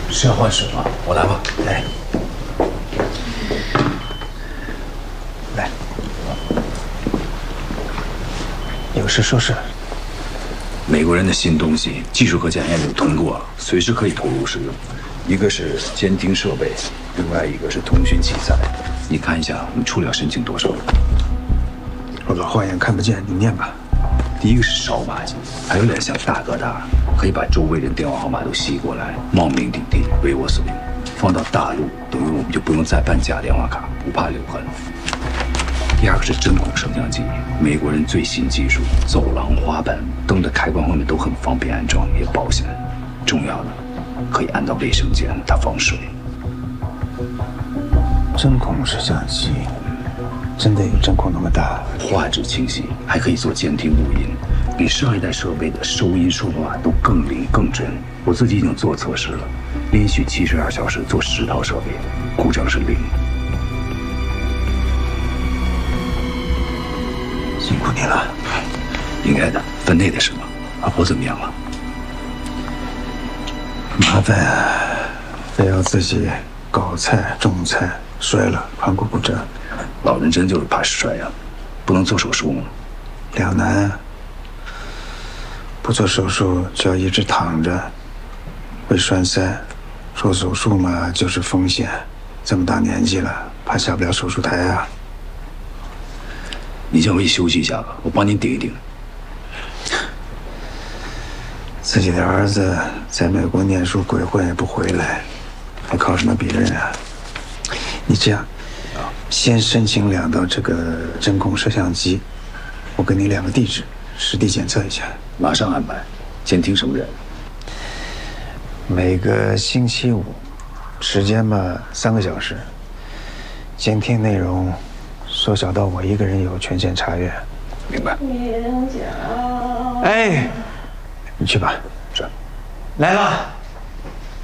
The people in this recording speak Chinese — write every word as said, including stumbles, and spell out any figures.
是要换水吗？我来吧。 来，来，有事说事。 美国人的新东西，技术和检验都通过了，随时可以投入使用。一个是监听设备，另外一个是通讯器材。你看一下，我们初料申请多少？ 我老花眼看不见，你念吧。 第一个是烧马机，还有点像大哥大，可以把周围人电话号码都吸过来，冒名顶替，为我所用。放到大陆，等于我们就不用再办假电话卡，不怕留痕。第二个是针孔摄像机，美国人最新技术，走廊、滑板、灯的开关后面都很方便安装，也保险。重要的，可以安到卫生间，它防水。 针孔摄像机，真的有针孔那么大？ 画质清晰，还可以做监听录音，比上一代设备的收音说话都更灵更准。我自己已经做测试了，连续七十二小时做十套设备，故障是零。 辛苦你了。 应该的，分内的事嘛。阿婆怎么样了？ 麻烦啊，非要自己搞菜种菜，摔了，髋骨骨折。 老人真就是怕摔啊，不能做手术吗？ 两难啊。不做手术就要一直躺着，会栓塞；做手术嘛就是风险。这么大年纪了，怕下不了手术台啊。 你先回去休息一下吧，我帮您顶一顶。 自己的儿子在美国念书鬼混也不回来，还靠什么别人啊？你这样，先申请两道这个针孔摄像机，我给你两个地址，实地检测一下。 马上安排。监听什么人？ 每个星期五，时间嘛三个小时，监听内容缩小到我一个人有权限查阅。 明白。 哎，你去吧。 是。 来了。